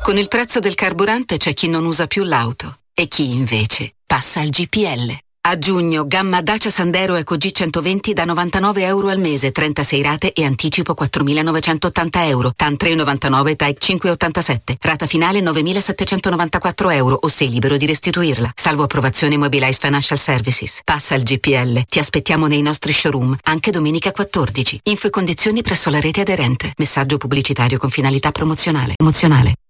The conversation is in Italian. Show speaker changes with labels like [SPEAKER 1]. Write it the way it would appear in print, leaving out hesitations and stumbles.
[SPEAKER 1] Con il prezzo del carburante c'è chi non usa più l'auto e chi invece passa al GPL. A giugno, gamma Dacia Sandero Eco G120 da €99 al mese, 36 rate e anticipo €4.980. TAN 3,99, TAEC 5,87. Rata finale €9.794 o sei libero di restituirla. Salvo approvazione Mobilize Financial Services. Passa al GPL. Ti aspettiamo nei nostri showroom, anche domenica 14. Info e condizioni presso la rete aderente. Messaggio pubblicitario con finalità promozionale.